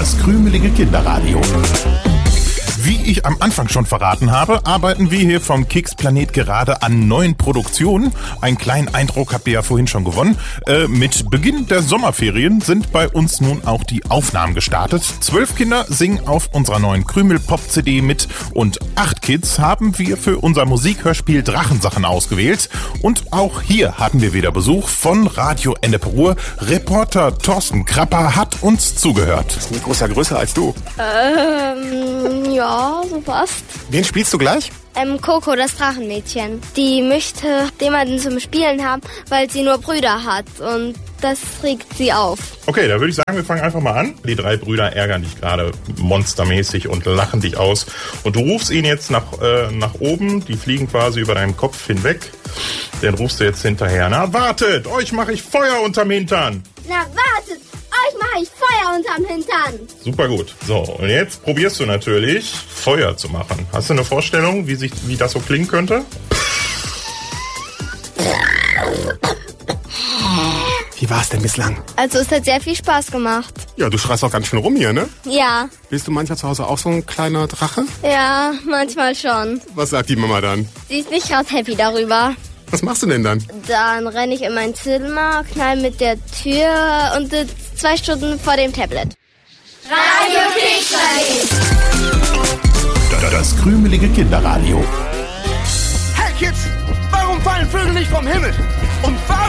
Das krümelige Kinderradio. Wie ich am Anfang schon verraten habe, arbeiten wir hier vom Kix Planet gerade an neuen Produktionen. Einen kleinen Eindruck habt ihr ja vorhin schon gewonnen. Mit Beginn der Sommerferien sind bei uns nun auch die Aufnahmen gestartet. 12 Kinder singen auf unserer neuen Krümel-Pop-CD mit und 8 Kids haben wir für unser Musikhörspiel Drachensachen ausgewählt. Und auch hier hatten wir wieder Besuch von Radio Ennepe-Ruhr. Reporter Thorsten Krapper hat uns zugehört. Das Mikro ist ja größer als du. Ja, so fast. Wen spielst du gleich? Coco, das Drachenmädchen. Die möchte jemanden zum Spielen haben, weil sie nur Brüder hat. Und das regt sie auf. Okay, da würde ich sagen, wir fangen einfach mal an. Die 3 Brüder ärgern dich gerade monstermäßig und lachen dich aus. Und du rufst ihnen jetzt nach oben. Die fliegen quasi über deinem Kopf hinweg. Den rufst du jetzt hinterher. Na, wartet! Euch mache ich Feuer unterm Hintern! Na, wartet! Euch mache ich Feuer unterm Hintern! Super gut. So, und jetzt probierst du natürlich, Feuer zu machen. Hast du eine Vorstellung, wie das so klingen könnte? Wie war es denn bislang? Also es hat sehr viel Spaß gemacht. Ja, du schreist auch ganz schön rum hier, ne? Ja. Bist du manchmal zu Hause auch so ein kleiner Drache? Ja, manchmal schon. Was sagt die Mama dann? Sie ist nicht gerade happy darüber. Was machst du denn dann? Dann renne ich in mein Zimmer, knall mit der Tür und sitze 2 Stunden vor dem Tablet. Radio Kix. Das krümelige Kinderradio. Hey Kids, warum fallen Vögel nicht vom Himmel? Und warum